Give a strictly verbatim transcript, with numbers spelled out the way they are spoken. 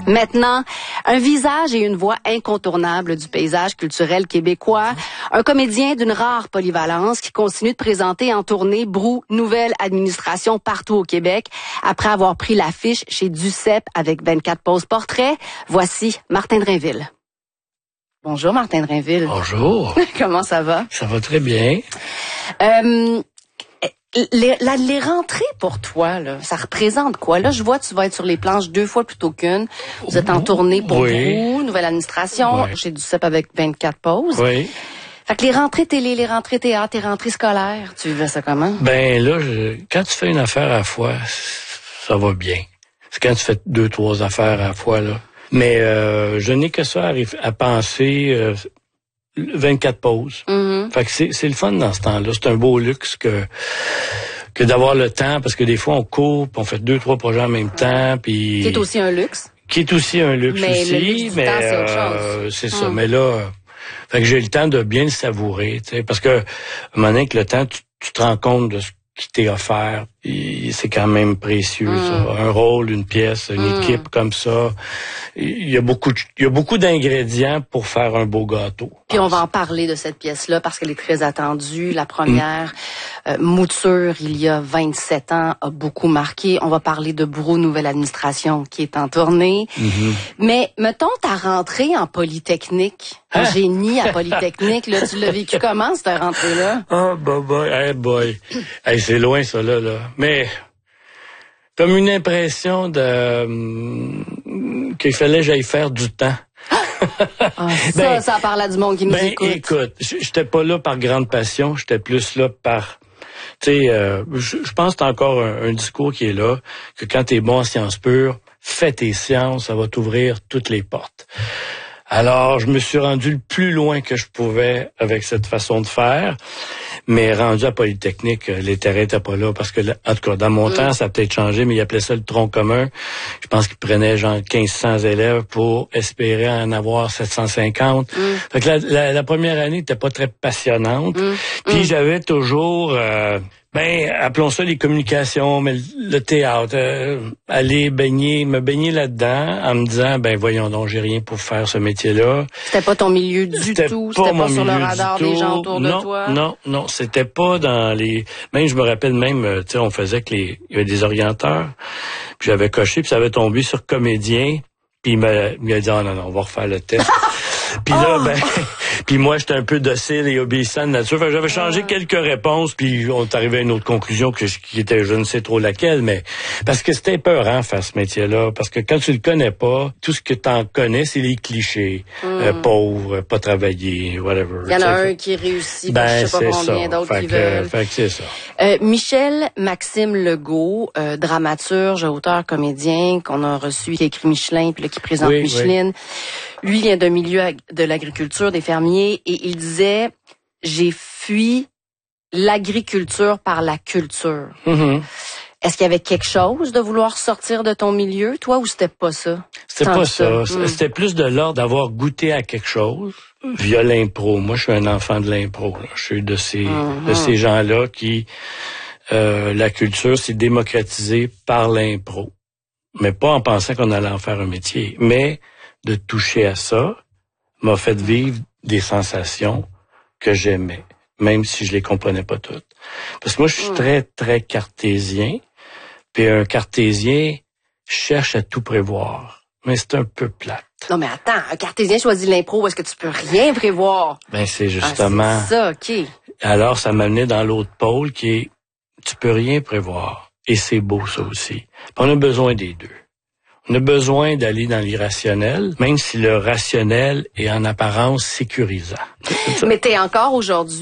Maintenant, un visage et une voix incontournables du paysage culturel québécois, un comédien d'une rare polyvalence qui continue de présenter en tournée Brou, nouvelle administration partout au Québec, après avoir pris l'affiche chez Duceppe avec vingt-quatre poses portraits. Voici Martin Drainville. Bonjour Martin Drainville. Bonjour. Comment ça va? Ça va très bien. Euh, Les, la, les rentrées pour toi, là, ça représente quoi? Là, je vois que tu vas être sur les planches deux fois plutôt qu'une. Vous êtes en tournée pour oui. Brou, nouvelle administration, Oui. chez Duceppe avec vingt-quatre pauses. Oui. Fait que les rentrées télé, les rentrées théâtre, les rentrées scolaires, tu vivais ça comment? Ben là, je, quand tu fais une affaire à la fois, ça va bien. C'est quand tu fais deux, trois affaires à la fois, là. Mais euh, je n'ai que ça à, à penser... Euh, vingt-quatre pauses. Mm-hmm. Fait que c'est, c'est le fun dans ce temps-là. C'est un beau luxe que que d'avoir le temps, parce que des fois, on court, puis on fait deux, trois projets en même temps, puis... Qui est aussi un luxe. Qui est aussi un luxe mais aussi, le luxe du mais temps, c'est autre euh, chose. c'est ça. Mm. Mais là, euh, fait que j'ai le temps de bien le savourer, tu sais, parce que, à un moment donné, que le temps, tu, tu te rends compte de ce qui t'est offert, et c'est quand même précieux, mm. ça. Un rôle, une pièce, une mm. équipe comme ça. Il y a beaucoup, de, il y a beaucoup d'ingrédients pour faire un beau gâteau. Puis on va en parler de cette pièce-là parce qu'elle est très attendue. La première mm. euh, mouture, il y a vingt-sept ans, a beaucoup marqué. On va parler de Brou, nouvelle administration qui est en tournée. Mm-hmm. Mais mettons ta rentrée en Polytechnique, en génie à Polytechnique, là, tu l'as vécu comment cette rentrée-là? Oh, boy, boy, hey boy. Hey, c'est loin ça là, là. Mais comme une impression de hum, qu'il fallait que j'aille faire du temps. Ah, ça, ben, ça parle à du monde qui nous ben, écoute. écoute, j'étais pas là par grande passion, j'étais plus là par... Tu sais, euh, je pense que c'est encore un, un discours qui est là, que quand t'es bon en sciences pures, fais tes sciences, ça va t'ouvrir toutes les portes. Alors, je me suis rendu le plus loin que je pouvais avec cette façon de faire, mais rendu à Polytechnique, les terrains étaient pas là, parce que, en tout cas, dans mon mmh. temps, ça a peut-être changé, mais ils appelaient ça le tronc commun. Je pense qu'ils prenaient genre quinze cents élèves pour espérer en avoir sept cent cinquante. Mmh. Fait que la, la, la première année n'était pas très passionnante. Mmh. Puis mmh. j'avais toujours... Euh, Ben, appelons ça les communications, mais le théâtre, euh, aller baigner, me baigner là-dedans, en me disant, ben voyons donc, j'ai rien pour faire ce métier-là. C'était pas ton milieu du c'était tout, pas c'était pas mon sur le milieu radar du des tout. gens autour non, de toi. Non, non, c'était pas dans les. Même je me rappelle même, tu sais, on faisait que les, il y avait des orienteurs, puis j'avais coché, puis ça avait tombé sur comédien, puis il m'a, il m'a dit, oh non non, on va refaire le test. Puis là, oh! ben, puis moi, j'étais un peu docile et obéissant de nature. Fait que j'avais changé ah. quelques réponses, puis on est arrivé à une autre conclusion que je, qui était, je ne sais trop laquelle, mais parce que c'était peurant faire ce métier-là, parce que quand tu le connais pas, tout ce que t'en connais, c'est les clichés, mm. euh, pauvre, pas travailler, whatever. Il y en a un qui réussit, ben, je sais pas combien ça. d'autres fait qui que, veulent. Fait que c'est ça. Euh, Michel Maxime Legault, euh, dramaturge, auteur, comédien, qu'on a reçu, qui a écrit Michelin, puis là, qui présente oui, Micheline. Oui. Lui vient d'un milieu de l'agriculture, des fermiers, et il disait, j'ai fui l'agriculture par la culture. Mm-hmm. Est-ce qu'il y avait quelque chose de vouloir sortir de ton milieu, toi, ou c'était pas ça? C'était Tant pas ça. ça. Mm. C'était plus de l'ordre d'avoir goûté à quelque chose via l'impro. Moi, je suis un enfant de l'impro. Là. Je suis de ces, mm-hmm. de ces gens-là qui... Euh, la culture s'est démocratisée par l'impro. Mais pas en pensant qu'on allait en faire un métier. Mais de toucher à ça m'a fait vivre des sensations que j'aimais, même si je les comprenais pas toutes. Parce que moi, je suis très, très cartésien. Puis un cartésien cherche à tout prévoir. Mais c'est un peu plate. Non, mais attends, un cartésien choisit l'impro, est-ce que tu peux rien prévoir? Ben, c'est justement... Ah, c'est ça, OK. Alors, ça m'amenait dans l'autre pôle qui est, tu peux rien prévoir. Et c'est beau, ça aussi. Puis on a besoin des deux. On a besoin d'aller dans l'irrationnel, même si le rationnel est en apparence sécurisant. Mais t'es encore aujourd'hui